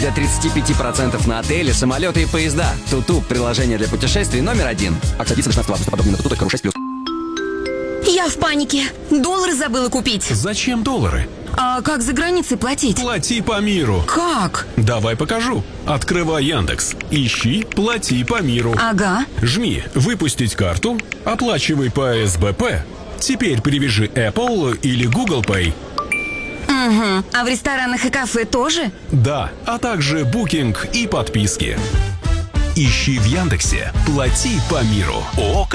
До 35% на отели, самолеты и поезда. Туту – приложение для путешествий номер 1. Акция длится 16 августа. Подробнее на tutu.ru 6+. Я в панике. Доллары забыла купить. Зачем доллары? А как за границей платить? Плати по миру. Как? Давай покажу. Открывай Яндекс. Ищи «Плати по миру». Ага. Жми «Выпустить карту», оплачивай по СБП. Теперь привяжи Apple или Google Pay. Угу. А в ресторанах и кафе тоже? Да, а также букинг и подписки. Ищи в Яндексе «Плати по миру».